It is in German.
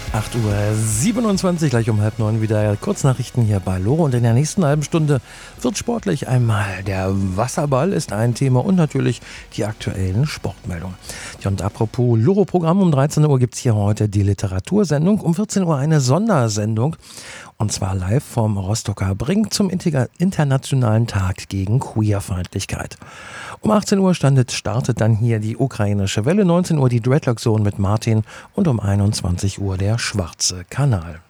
8:27 Uhr, gleich um 8:30 wieder Kurznachrichten hier bei Loro. Und in der nächsten halben Stunde wird sportlich einmal. Der Wasserball ist ein Thema und natürlich die aktuellen Sportmeldungen. Ja, und apropos Loro-Programm, um 13 Uhr gibt es hier heute die Literatursendung. Um 14 Uhr eine Sondersendung. Und zwar live vom Rostocker Brink zum Internationalen Tag gegen Queerfeindlichkeit. Um 18 Uhr startet dann hier die ukrainische Welle, 19 Uhr die Dreadlock Zone mit Martin und um 21 Uhr der Schwarze Kanal.